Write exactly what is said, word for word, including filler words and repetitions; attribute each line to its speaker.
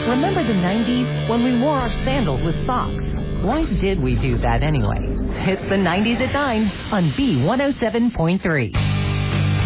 Speaker 1: Remember the nineties when we wore our sandals with socks? Why did we do that anyway? It's the nineties at nine on B one oh seven point three.